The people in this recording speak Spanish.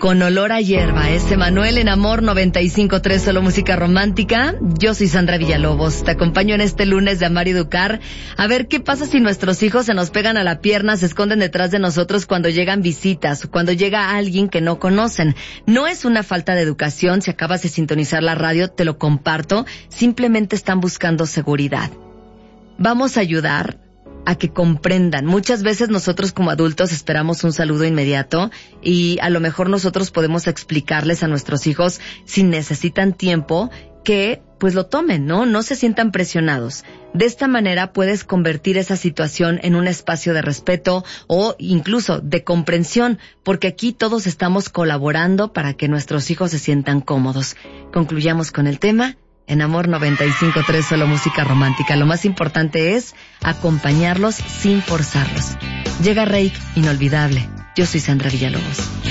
Con olor a hierba, es Emanuel en Amor 95.3, solo música romántica. Yo soy Sandra Villalobos, te acompaño en este lunes de Amar y Educar. A ver, ¿qué pasa si nuestros hijos se nos pegan a la pierna, se esconden detrás de nosotros cuando llegan visitas o cuando llega alguien que no conocen? No es una falta de educación, si acabas de sintonizar la radio, te lo comparto, simplemente están buscando seguridad. Vamos a ayudar a que comprendan. Muchas veces nosotros como adultos esperamos un saludo inmediato y a lo mejor nosotros podemos explicarles a nuestros hijos, si necesitan tiempo, que pues lo tomen, ¿no? No se sientan presionados. De esta manera puedes convertir esa situación en un espacio de respeto o incluso de comprensión, porque aquí todos estamos colaborando para que nuestros hijos se sientan cómodos. Concluyamos con el tema. En Amor 95.3, solo música romántica. Lo más importante es acompañarlos sin forzarlos. Llega Reik, inolvidable. Yo soy Sandra Villalobos.